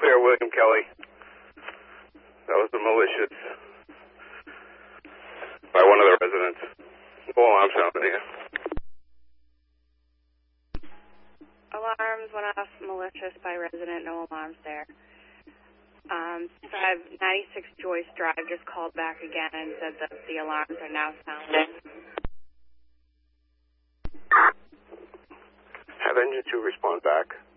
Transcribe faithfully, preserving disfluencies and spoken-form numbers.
there, William Kelly. That was the malicious by one of the residents. Full alarm sounded here. Alarms went off malicious by resident, no alarms there. Um, five ninety-six Joyce Drive just called back again and said that the alarms are now sounding. Have engine two respond back.